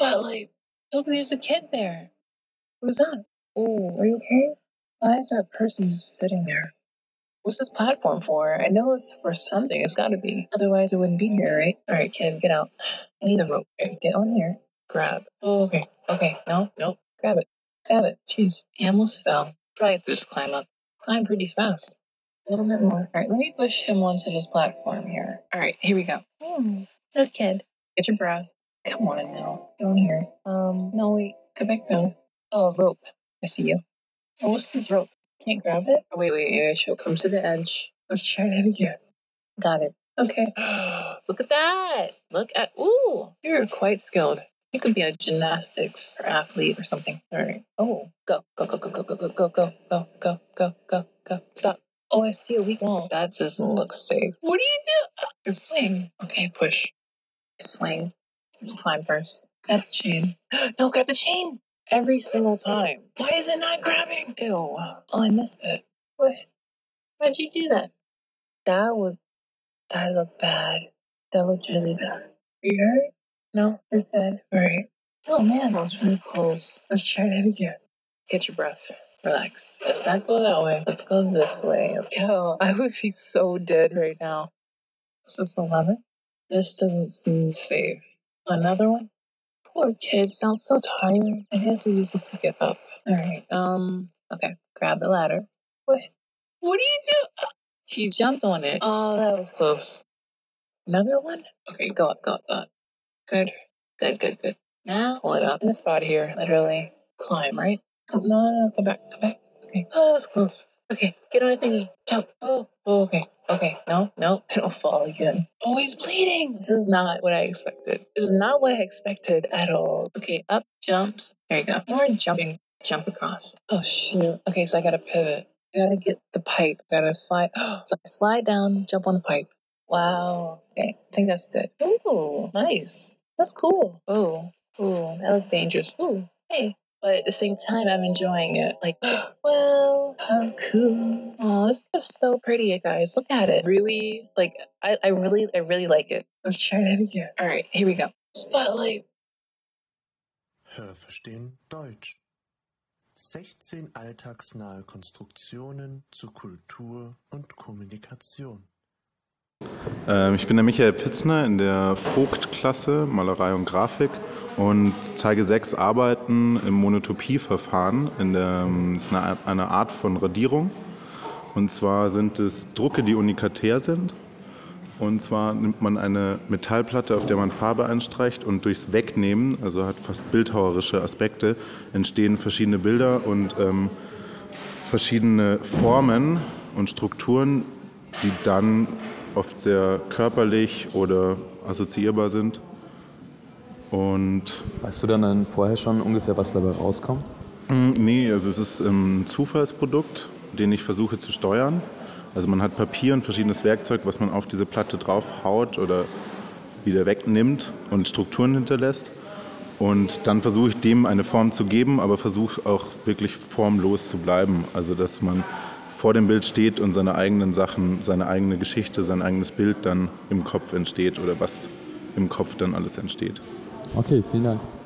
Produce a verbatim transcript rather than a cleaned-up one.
Spotlight. Look, there's a kid there. What is that? Oh, are you okay? Why is that person just sitting there? What's this platform for? I know it's for something. It's gotta be. Otherwise, it wouldn't be here, right? All right, kid, get out. I need the rope. Okay, get on here. Grab. Oh, okay. Okay. No, no. Grab it. Grab it. Jeez. I almost fell. Try to just climb up. Climb pretty fast. A little bit more. All right, let me push him onto this platform here. All right, here we go. Hmm. Good kid. Get your breath. Come on now. Get on here. Um, no, wait. Go back down. Oh, rope. I see you. Oh, what's this rope? Can't grab it? Oh, wait, wait, wait. She'll come to the edge. Let's try that again. Got it. Okay. Look at that. Look at, ooh, you're quite skilled. You could be a gymnastics or athlete or something. All right. Oh, go, go, go, go, go, go, go, go, go, go, go, go, go, go. Stop. Oh, I see a weak wall. That doesn't look safe. What do you do? Oh, swing. Okay, push. Swing. Let's climb first. Grab the chain. No, grab the chain. Every single time. Why is it not grabbing? Ew. Oh, I missed it. What? Why'd you do that? That would, that looked bad. That looked really bad. Are you hurt? No, you're good. All right. Oh man, that was really close. Let's try that again. Get your breath. Relax. Let's not go that way. Let's go this way. Yo, I would be so dead right now. Is this eleven? This doesn't seem safe. Another one? Poor kid, sounds so tired. I guess we use this to get up. All right. Um. Okay. Grab the ladder. What? What do you do? He jumped on it. Oh, that was close. Another one? Okay, go up, go up, go up. Good. Good, good, good. Now pull it up in the spot here. Literally climb, right? Come, no, no, no, come back, come back. Okay. Oh, that was close. Okay, get on a thingy. Jump. Oh, oh, okay. Okay. No, no, don't fall again. Oh, he's bleeding. This is not what I expected. This is not what I expected at all. Okay, up, jumps. There you go. More jumping. Jump across. Oh, shoot. Okay, so I gotta pivot. I gotta get the pipe. I gotta slide. So I slide down, jump on the pipe. Wow. Okay, I think that's good. Ooh, nice. That's cool. Ooh, ooh, that looks dangerous. Ooh, hey. But at the same time, I'm enjoying it. Like, well, how cool. Oh, it's just so pretty, you guys. Look at it. Really, like, I, I really, I really like it. Let's try that again. All right, here we go. Spotlight. Hörverstehen Deutsch. sechzehn alltagsnahe Konstruktionen zu Kultur und Kommunikation. Ähm, ich bin der Michael Pitzner in der Vogt-Klasse, Malerei und Grafik, und zeige sechs Arbeiten im Monotopie-Verfahren. In der, das ist eine, eine Art von Radierung. Und zwar sind es Drucke, die unikatär sind. Und zwar nimmt man eine Metallplatte, auf der man Farbe einstreicht, und durchs Wegnehmen, also hat fast bildhauerische Aspekte, entstehen verschiedene Bilder und ähm, verschiedene Formen und Strukturen, die dann oft sehr körperlich oder assoziierbar sind. Und weißt du dann, dann vorher schon ungefähr, was dabei rauskommt? Nee, also es ist ein Zufallsprodukt, den ich versuche zu steuern. Also man hat Papier und verschiedenes Werkzeug, was man auf diese Platte draufhaut oder wieder wegnimmt und Strukturen hinterlässt. Und dann versuche ich dem eine Form zu geben, aber versuche auch wirklich formlos zu bleiben. Also dass man vor dem Bild steht und seine eigenen Sachen, seine eigene Geschichte, sein eigenes Bild dann im Kopf entsteht oder was im Kopf dann alles entsteht. Okay, vielen Dank.